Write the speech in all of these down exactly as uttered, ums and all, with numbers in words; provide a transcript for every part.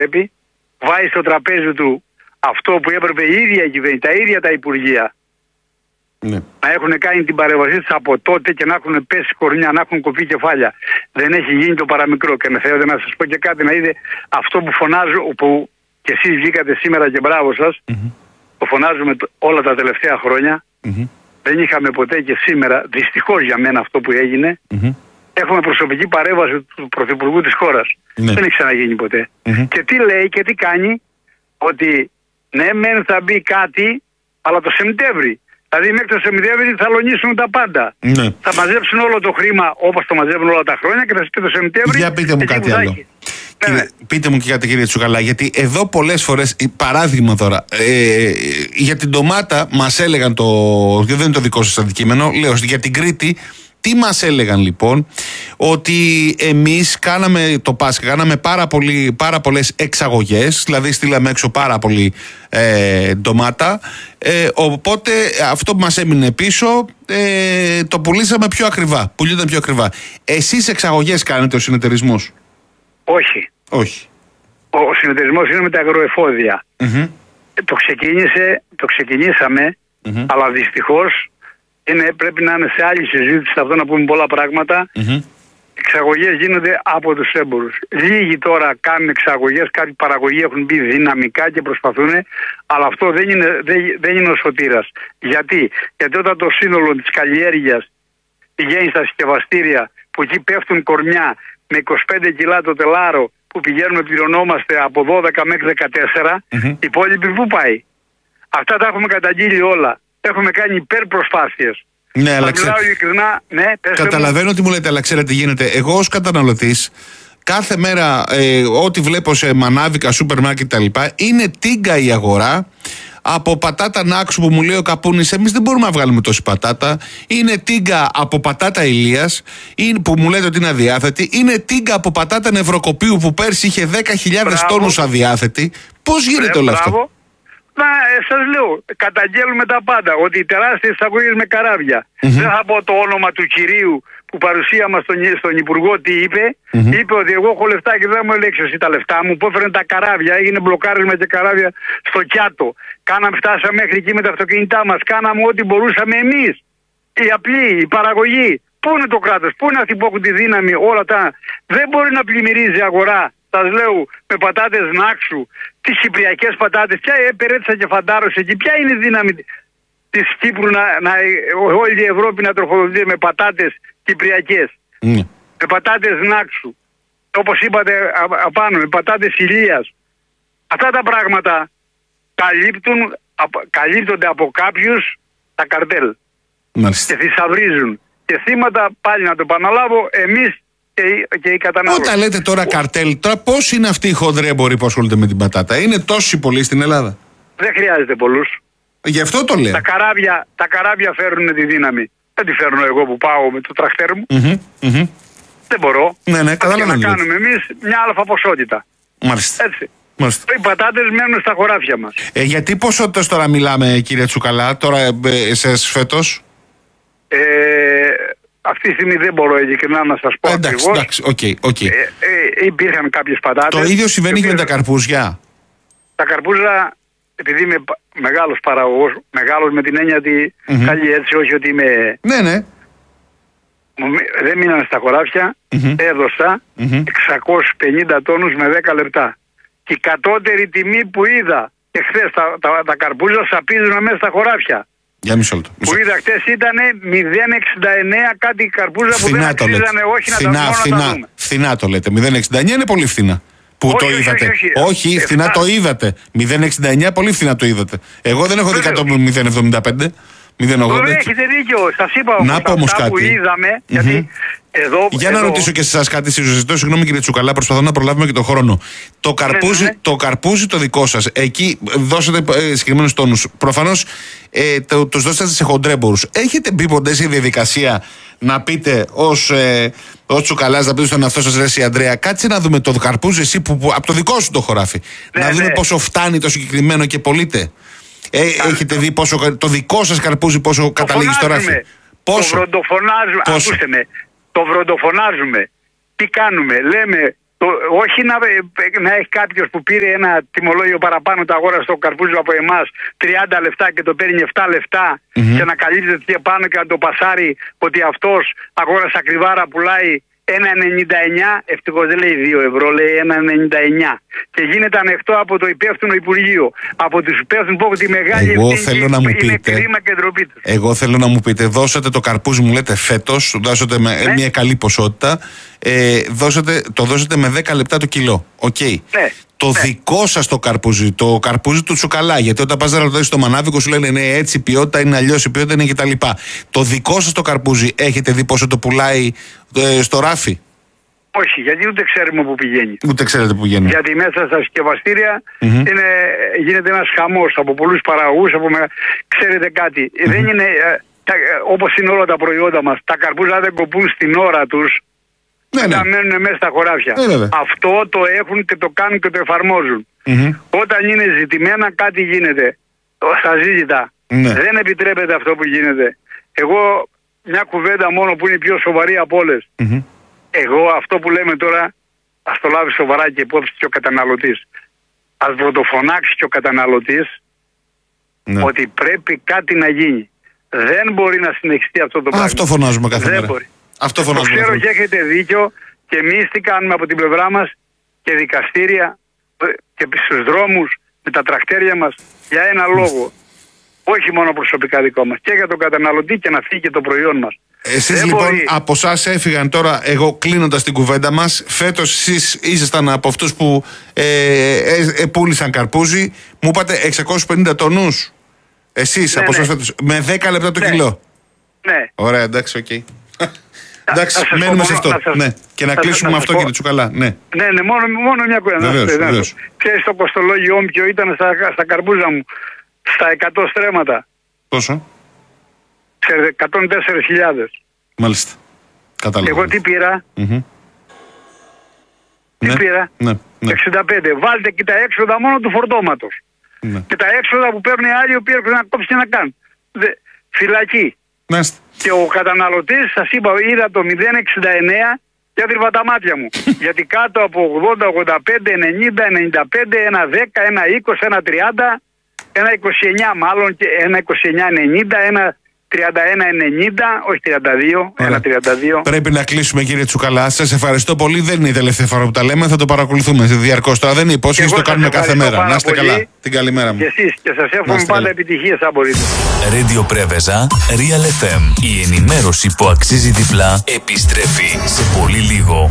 πρέπει, βάζει στο τραπέζι του αυτό που έπρεπε η ίδια η κυβέρνηση, τα ίδια τα υπουργεία. Ναι. Να έχουν κάνει την παρέμβασή τους από τότε και να έχουν πέσει κορμιά, να έχουν κοπεί κεφάλια. Δεν έχει γίνει το παραμικρό. Και με θέλετε να σας πω και κάτι, να είδε αυτό που φωνάζω, που και εσείς βγήκατε σήμερα και μπράβο σας, mm-hmm. το φωνάζουμε όλα τα τελευταία χρόνια. Mm-hmm. Δεν είχαμε ποτέ και σήμερα, δυστυχώς για μένα αυτό που έγινε, mm-hmm. έχουμε προσωπική παρέμβαση του Πρωθυπουργού της χώρας. Mm-hmm. Δεν έχει ξαναγίνει ποτέ. Mm-hmm. Και τι λέει και τι κάνει, ότι ναι μεν θα μπει κάτι, αλλά το Σεπτέμβρη. Δηλαδή μέχρι το Σεπτέμβρη θα λονίσουν τα πάντα. Ναι. Θα μαζέψουν όλο το χρήμα όπως το μαζεύουν όλα τα χρόνια και θα σπεί το Σεπτέμβρη. Για πείτε μου κάτι άλλο. Κύριε, ναι. Πείτε μου και κάτι, κύριε Τσουκαλά, γιατί εδώ πολλές φορές, παράδειγμα τώρα, ε, για την ντομάτα μας έλεγαν, το, δεν είναι το δικό σας αντικείμενο, λέω για την Κρήτη. Τι μας έλεγαν λοιπόν, ότι εμείς κάναμε το Πάσχα, κάναμε πάρα, πολύ, πάρα πολλές εξαγωγές, δηλαδή στείλαμε έξω πάρα πολύ ε, ντομάτα, ε, οπότε αυτό που μας έμεινε πίσω ε, το πουλήσαμε πιο ακριβά, πουλιόταν πιο ακριβά. Εσείς εξαγωγές κάνετε ο συνεταιρισμός? Όχι. Όχι. Ο, ο συνεταιρισμός είναι με τα αγροεφόδια. Mm-hmm. Το, ξεκίνησε, το ξεκινήσαμε, mm-hmm. αλλά δυστυχώς είναι, πρέπει να είναι σε άλλη συζήτηση αυτό, να πούμε πολλά πράγματα. Mm-hmm. Εξαγωγές γίνονται από τους έμπορους. Λίγοι τώρα κάνουν εξαγωγές, κάποιοι παραγωγοί έχουν μπει δυναμικά και προσπαθούν, αλλά αυτό δεν είναι, δεν, δεν είναι ο σωτήρας. Γιατί? Γιατί όταν το σύνολο της καλλιέργειας πηγαίνει στα συσκευαστήρια, που εκεί πέφτουν κορμιά με είκοσι πέντε κιλά το τελάρο, που πηγαίνουμε πληρωνόμαστε από δώδεκα μέχρι δεκατέσσερα, mm-hmm. οι υπόλοιποι πού πάει? Αυτά τα έχουμε καταγγείλει όλα. Έχουμε κάνει υπερπροσπάθειες. Ναι, αλλά ξέ... ειλικρινά, ναι, καταλαβαίνω μου. τι μου λέτε, αλλά ξέρετε τι γίνεται. Εγώ ως καταναλωτής, κάθε μέρα ε, ό,τι βλέπω σε μανάβικα, σούπερ μάρκετ κτλ. Είναι τίγκα η αγορά. Από πατάτα Νάξου που μου λέει ο Καπούνης, εμείς δεν μπορούμε να βγάλουμε τόση πατάτα. Είναι τίγκα από πατάτα Ηλίας, που μου λέτε ότι είναι αδιάθετη. Είναι τίγκα από πατάτα Νευροκοπίου που πέρσι είχε δέκα χιλιάδες τόνους αδιάθετη. Πώς γίνεται όλο αυτό? Να, ε, σας λέω, καταγγέλουμε τα πάντα. Ότι οι τεράστιες εισαγωγές με καράβια. Mm-hmm. Δεν θα πω το όνομα του κυρίου που παρουσία μας στον, στον Υπουργό, τι είπε. Mm-hmm. Είπε ότι εγώ έχω λεφτά και δεν μου έλεγξε εσύ τα λεφτά μου. Που έφερε τα καράβια, έγινε μπλοκάρισμα και καράβια στο Κιάτο. Κάναμε, φτάσαμε μέχρι εκεί με τα αυτοκίνητά μας. Κάναμε ό,τι μπορούσαμε εμείς. Οι απλοί, οι παραγωγοί. Πού είναι το κράτος, πού είναι αυτοί που έχουν τη δύναμη, όλα τα. Δεν μπορεί να πλημμυρίζει η αγορά. Σας λέω, με πατάτες Νάξου, τις κυπριακές πατάτες, ποια Περέτσα και Φαντάρος εκεί, ποια είναι η δύναμη της Κύπρου να, να όλη η Ευρώπη να τροφοδοτείται με πατάτες κυπριακές, mm. με πατάτες Νάξου, όπως είπατε απάνω, με πατάτες Ηλίας. Αυτά τα πράγματα καλύπτουν, καλύπτονται από κάποιους τα καρτέλ. Μάλιστα. Και θησαυρίζουν. Και θύματα, πάλι να το επαναλάβω, εμείς και, και οι καταναλωτές. Όταν λέτε τώρα καρτέλ, τώρα πώς είναι αυτοί οι χοντροί εμποροί που ασχολούνται με την πατάτα? Είναι τόσοι πολλοί στην Ελλάδα? Δεν χρειάζεται πολλούς. Γι' αυτό το λέω. Τα καράβια, τα καράβια φέρνουν τη δύναμη. Δεν τη φέρνω εγώ που πάω με το τρακτέρ μου. Mm-hmm, mm-hmm. Δεν μπορώ. Ναι, ναι, καταλαβαίνω. Να κάνουμε εμείς μια αλφα ποσότητα. Μάλιστα. Έτσι. Μάλιστα. Οι πατάτες μένουν στα χωράφια μας. Ε, γιατί ποσότητες τώρα μιλάμε, κύριε Τσουκαλά, τώρα ε, εσείς φέτος? Ε, αυτή τη στιγμή δεν μπορώ ειλικρινά να σας πω ε, εντάξει, ακριβώς. Εντάξει, okay, okay. Ε, ε, υπήρχαν κάποιες πατάτες. Το ίδιο συμβαίνει και με τα καρπούζια. Τα καρπούζα, επειδή είμαι μεγάλος παραγωγός, μεγάλος με την έννοια ότι mm-hmm. καλή έτσι, όχι ότι είμαι... Ναι, ναι. Δεν μείνανε στα χωράφια, mm-hmm. έδωσα mm-hmm. εξακόσιους πενήντα τόνους με δέκα λεπτά. Και η κατώτερη τιμή που είδα και χθες τα, τα, τα καρπούζα σαπίζουν μέσα στα χωράφια. Για μισό λεπτό. Που είδα χτες ήταν μηδέν εξήντα εννέα κάτι καρπούζα φθηνά που δεν αξίζανε, όχι φθηνά, να τα, φθηνά, να τα δούμε. Φθηνά το λέτε, μηδέν εξήντα εννέα είναι πολύ φθηνά. Που όχι, το όχι, είδατε. Όχι, όχι, όχι φθηνά το είδατε. μηδέν εξήντα εννέα πολύ φθηνά το είδατε. Εγώ δεν έχω δει κάτω από μηδέν εβδομήντα πέντε. μηδέν ογδόντα. Δεν έχετε δίκιο. Σας είπα όμως, να πω όμως κάτι. Που είδαμε, mm-hmm. γιατί εδώ, Για εδώ... να ρωτήσω και εσάς κάτι. Συζητώ, συγγνώμη κύριε Τσουκαλά, προσπαθώ να προλάβουμε και τον χρόνο. Το καρπούζι, ναι, ναι. το, καρπούζι το δικό σας, εκεί δώσατε ε, συγκεκριμένους τόνους. Προφανώς ε, το, τους δώσατε σε χοντρέμπορους. Έχετε μπει ποτέ σε διαδικασία να πείτε ως, ε, ως Τσουκαλάς, να πείτε στον εαυτό σας, ρε εσύ Ανδρέα, κάτσε να δούμε το καρπούζι εσύ που, που, από το δικό σου το χωράφι. Ναι, να δούμε ναι. πόσο φτάνει το συγκεκριμένο και πωλείται. Ε, έχετε δει πόσο, το δικό σας καρπούζι πόσο το καταλήγει στο ράφι? Πόσο? Το βροντοφωνάζουμε. Ακούστε με. Το βροντοφωνάζουμε. Τι κάνουμε? Λέμε Το, όχι να, να έχει κάποιος που πήρε ένα τιμολόγιο παραπάνω, το αγόρασε το καρπούζι από εμάς τριάντα λεπτά και το παίρνει επτά λεπτά mm-hmm. και να καλύπτεται και πάνω και να το πασάρει ότι αυτός αγόρασε ακριβάρα, πουλάει ένα ενενήντα εννιά, ευτυχώς δεν λέει δύο ευρώ, λέει ένα ενενήντα εννιά. Και γίνεται ανεκτό από το υπεύθυνο Υπουργείο. Από τους υπεύθυνους που έχουν τη μεγάλη εγώ θέλω να μου είναι πείτε, κρίμα και ντροπή τους. Εγώ θέλω να μου πείτε, δώσατε το καρπούζι, μου λέτε φέτος, δώσατε με ναι. μια καλή ποσότητα, ε, δώσατε, το δώσατε με δέκα λεπτά το κιλό. Οκ. Okay. Ναι. Το ναι. δικό σας το καρπούζι, το καρπούζι του τσουκαλά, γιατί όταν πας να ρωτήσεις το μανάβικο σου λένε ναι, έτσι η ποιότητα είναι, αλλιώς η ποιότητα είναι κτλ. Το δικό σας το καρπούζι, έχετε δει πόσο το πουλάει ε, στο ράφι? Όχι, γιατί ούτε ξέρουμε πού πηγαίνει. Ούτε ξέρετε πού πηγαίνει. Γιατί μέσα στα συσκευαστήρια mm-hmm. είναι, γίνεται ένας χαμός από πολλούς παραγωγούς. Από με... Ξέρετε κάτι, mm-hmm. δεν είναι ε, τα, όπως είναι όλα τα προϊόντα μας. Τα καρπούζα δεν κοπούν στην ώρα τους. Ναι, ναι. Να μένουν μέσα στα χωράφια. Ναι, αυτό το έχουν και το κάνουν και το εφαρμόζουν. Mm-hmm. Όταν είναι ζητημένα κάτι γίνεται. Στα ζήτητα. Ναι. Δεν επιτρέπεται αυτό που γίνεται. Εγώ μια κουβέντα μόνο που είναι πιο σοβαρή από όλες. Mm-hmm. Εγώ αυτό που λέμε τώρα, ας το λάβει σοβαρά και υπόψη και ο καταναλωτής. Ας πρωτοφωνάξει και ο καταναλωτής ναι. ότι πρέπει κάτι να γίνει. Δεν μπορεί να συνεχιστεί αυτό το πράγμα. Αυτό φωνάζουμε κάθε Δεν μέρα. Μπορεί. Αυτό φωνάζουμε. Το ξέρω και έχετε δίκιο και εμείς τι κάνουμε από την πλευρά μας και δικαστήρια και στους δρόμους με τα τρακτέρια μας για ένα λόγο. Όχι μόνο προσωπικά δικό μας, και για τον καταναλωτή και να φύγει και το προϊόν μας. Εσείς λοιπόν μπορεί... από εσάς έφυγαν τώρα, εγώ κλείνοντας την κουβέντα μας, φέτος εσείς ήσασταν από αυτούς που ε, ε, ε, πούλησαν καρπούζι, μου είπατε εξακόσιους πενήντα τονούς. Εσείς ναι, από εσάς ναι. φέτος, με δέκα λεπτά το ναι. κιλό. Ναι. Ωραία, εντάξει, οκ. Okay. Εντάξει, μένουμε σε αυτό. Σας... Ναι. Και να κλείσουμε με αυτό, κύριε Τσουκαλά. Ναι, ναι, ναι μόνο, μόνο μια κουβέντα. Ξέρεις το κοστολόγιο μου ποιο ήταν στα, στα καρπούζα μου, στα εκατό στρέμματα. Πόσο? Ξέρετε, εκατόν τέσσερις χιλιάδες. Μάλιστα. Κατάλαβα. Εγώ τι πήρα? Mm-hmm. Τι ναι, πήρα? Ναι, ναι. εξήντα πέντε. Βάλτε και τα έξοδα μόνο του φορτώματος. Ναι. Και τα έξοδα που παίρνουν οι άλλοι, οι οποίοι έρχονται να κόψουν και να κάνουν. Δε, φυλακή. Μάλιστα. Και ο καταναλωτής, σας είπα, είδα το μηδέν εξήντα εννέα και άδειρβα τα μάτια μου. Γιατί κάτω από ογδόντα, ογδόντα πέντε, ενενήντα, ενενήντα πέντε, ένα δέκα, ένα είκοσι, ένα τριάντα, ένα είκοσι εννέα μάλλον, και ένα είκοσι εννέα ενενήντα, ένα τριάντα ένα ενενήντα, όχι τριάντα δύο, ένα τριάντα δύο. Πρέπει να κλείσουμε, κύριε Τσουκαλά. Σας ευχαριστώ πολύ. Δεν είναι η τελευταία φορά που τα λέμε. Θα το παρακολουθούμε διαρκώς. Τώρα δεν είναι υπόσχεση, το κάνουμε κάθε μέρα. Να είστε καλά. Την καλημέρα μου. Και εσείς, και σας εύχομαι πάντα επιτυχίες αν μπορείτε. Radio Πρέβεζα, Real εφ εμ. Η ενημέρωση που αξίζει διπλά επιστρέφει σε πολύ λίγο.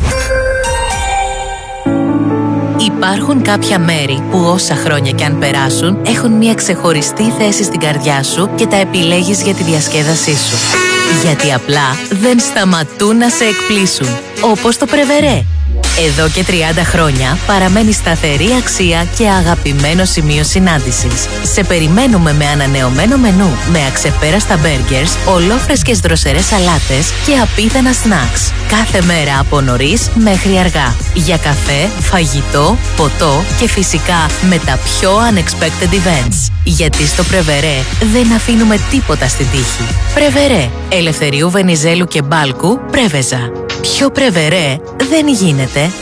Υπάρχουν κάποια μέρη που όσα χρόνια κι αν περάσουν έχουν μια ξεχωριστή θέση στην καρδιά σου και τα επιλέγεις για τη διασκέδασή σου. Γιατί απλά δεν σταματούν να σε εκπλήσουν. Όπως το Πρεβερέ. Εδώ και τριάντα χρόνια παραμένει σταθερή αξία και αγαπημένο σημείο συνάντησης. Σε περιμένουμε με ανανεωμένο μενού, με αξεπέραστα μπέργκερς, ολόφρεσκες δροσερές σαλάτες και απίθανα σνακς. Κάθε μέρα από νωρίς μέχρι αργά. Για καφέ, φαγητό, ποτό και φυσικά με τα πιο unexpected events. Γιατί στο Πρεβερέ δεν αφήνουμε τίποτα στην τύχη. Πρεβερέ. Ελευθερίου Βενιζέλου και Μπάλκου, Πρέβεζα. Πιο Πρεβερέ δεν γίνεται.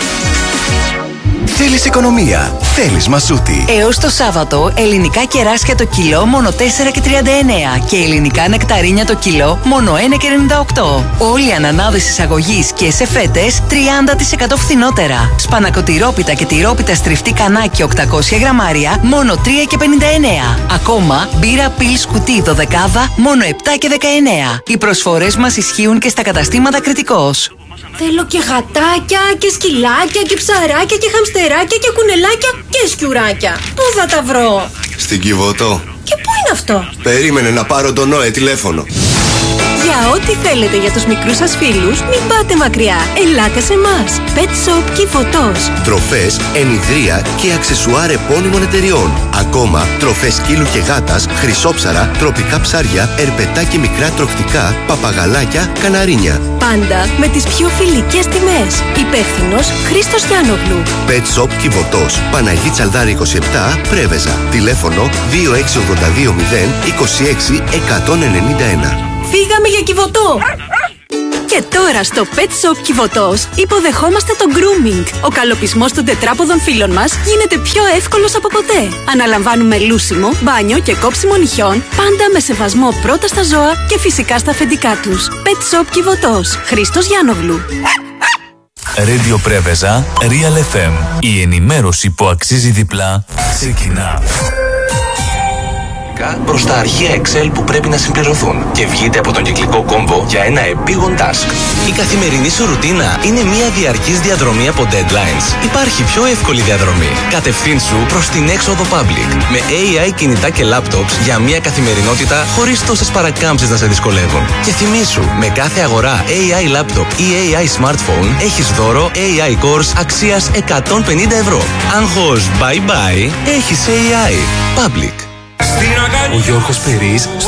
Θέλεις οικονομία, θέλεις Μασούτη. Έως το Σάββατο, ελληνικά κεράσια το κιλό μόνο τέσσερα και τριάντα εννέα και ελληνικά νεκταρίνια το κιλό μόνο ένα και ενενήντα οκτώ. Όλοι οι ανανάδες εισαγωγής και σε φέτες τριάντα τοις εκατό φθηνότερα. Σπανακοτηρόπιτα και τυρόπιτα στριφτή κανάκι οκτακόσια γραμμάρια μόνο τρία και πενήντα εννέα. Ακόμα μπύρα πιλς κουτί δωδεκάδα μόνο επτά και δεκαεννέα. Οι προσφορές μας ισχύουν και στα καταστήματα Κρητικός. Θέλω και γατάκια και σκυλάκια και ψαράκια και χαμστεράκια και κουνελάκια και σκιουράκια. Πού θα τα βρω? Στην Κιβωτό. Και πού είναι αυτό? Περίμενε να πάρω τον Νόε τηλέφωνο. Για ό,τι θέλετε για τους μικρούς σας φίλους, μην πάτε μακριά. Ελάτε σε εμάς. Pet Shop Κιβωτός. Τροφές, ενιδρία και αξεσουάρ επώνυμων εταιριών. Ακόμα τροφές σκύλου και γάτας, χρυσόψαρα, τροπικά ψάρια, ερπετά και μικρά τροχτικά, παπαγαλάκια, καναρίνια. Πάντα με τις πιο φιλικές τιμές. Υπεύθυνος Χρήστος Γιάννογλου. Pet Shop Κιβωτός. Παναγί Τσαλδάρη είκοσι επτά, Πρέβεζα. Τηλέφωνο δύο έξι ογδόντα δύο μηδέν είκοσι έξι εκατόν ενενήντα ένα. Φύγαμε για Κιβωτό! Και τώρα στο Pet Shop Κιβωτός υποδεχόμαστε το grooming. Ο καλοπισμός των τετράποδων φίλων μας γίνεται πιο εύκολος από ποτέ. Αναλαμβάνουμε λούσιμο, μπάνιο και κόψιμο νυχιών, πάντα με σεβασμό πρώτα στα ζώα και φυσικά στα αφεντικά τους. Pet Shop Κιβωτός. Χρήστος Γιάννογλου. Radio Πρέβεζα, Real εφ εμ. Η ενημέρωση που αξίζει διπλά ξεκινά. Προς τα αρχεία Excel που πρέπει να συμπληρωθούν και βγείτε από τον κυκλικό κόμβο για ένα επίγον task. Η καθημερινή σου ρουτίνα είναι μια διαρκής διαδρομή από deadlines. Υπάρχει πιο εύκολη διαδρομή. Κατευθύνσου προς την έξοδο Public. Με έι άι κινητά και laptops για μια καθημερινότητα χωρίς τόσες παρακάμψεις να σε δυσκολεύουν. Και θυμήσου, με κάθε αγορά έι άι laptop ή έι άι smartphone έχεις δώρο έι άι Cores αξίας εκατόν πενήντα ευρώ. Άγχος bye bye, έχεις έι άι. Public. Ο Γιώργος Περής